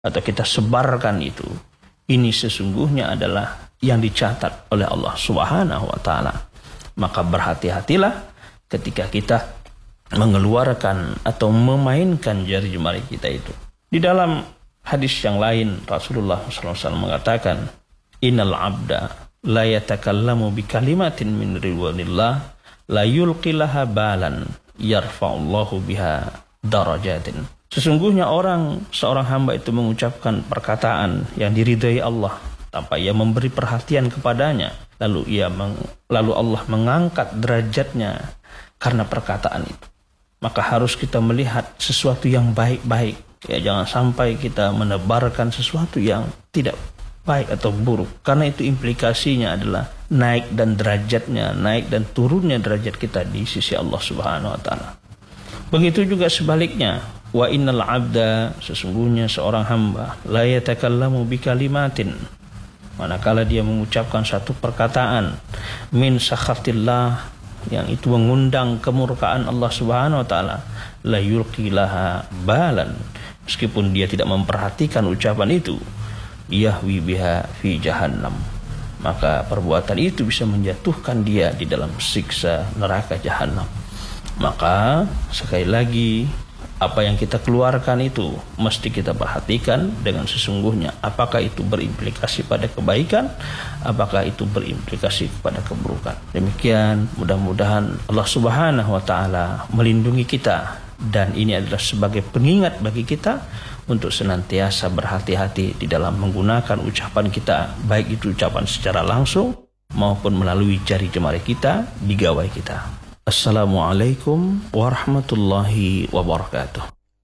atau kita sebarkan itu, ini sesungguhnya adalah yang dicatat oleh Allah Subhanahu wa taala. Maka berhati-hatilah ketika kita mengeluarkan atau memainkan jari jemari kita itu. Di dalam hadis yang lain Rasulullah SAW mengatakan, innal abda la yatakallamu bi kalimatin min ridwanillah la yulqilaha balan yarfa'ullahu biha darajatin. Sesungguhnya seorang hamba itu mengucapkan perkataan yang diridai Allah tanpa ia memberi perhatian kepadanya, lalu Allah mengangkat derajatnya karena perkataan itu. Maka harus kita melihat sesuatu yang baik-baik. Ya, jangan sampai kita menebarkan sesuatu yang tidak baik atau buruk. Karena itu implikasinya adalah naik dan turunnya derajat kita di sisi Allah Subhanahu wa taala. Begitu juga sebaliknya, wa innal abda, sesungguhnya seorang hamba, la yatakallamu bi kalimatin, manakala dia mengucapkan satu perkataan, min sakhatillah, yang itu mengundang kemurkaan Allah Subhanahu wa taala, la yulqilaha balan, meskipun dia tidak memperhatikan ucapan itu, yahwi biha fi jahannam, maka perbuatan itu bisa menjatuhkan dia di dalam siksa neraka jahannam. Maka sekali lagi, apa yang kita keluarkan itu mesti kita perhatikan dengan sesungguhnya. Apakah itu berimplikasi pada kebaikan, apakah itu berimplikasi pada keburukan. Demikian, mudah-mudahan Allah Subhanahu wa taala melindungi kita, dan ini adalah sebagai pengingat bagi kita untuk senantiasa berhati-hati di dalam menggunakan ucapan kita, baik itu ucapan secara langsung maupun melalui jari jemari kita di gawai kita. Assalamualaikum warahmatullahi wabarakatuh.